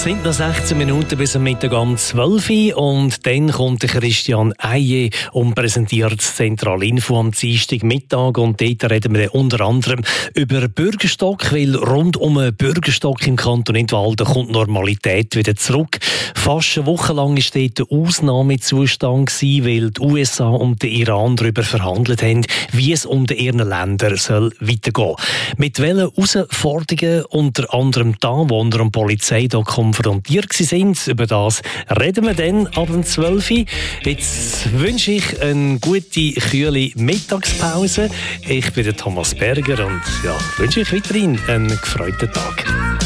Es sind noch 16 Minuten bis am Mittag um 12 Uhr und dann kommt der Christian Eije und präsentiert das Zentralinfo am Dienstagmittag und dort reden wir unter anderem über Bürgerstock, weil rund um den Bürgerstock im Kanton Nidwalden kommt Normalität wieder zurück. Fast eine Woche lang war dort der Ausnahmezustand, weil die USA und der Iran darüber verhandelt haben, wie es unter ihren Ländern soll weitergehen. Mit welchen Herausforderungen unter anderem die Anwohner und die Polizei da konfrontiert sind. Über das reden wir dann ab 12 Uhr. Jetzt wünsche ich eine gute, kühle Mittagspause. Ich bin der Thomas Berger und wünsche euch weiterhin einen gefreuten Tag.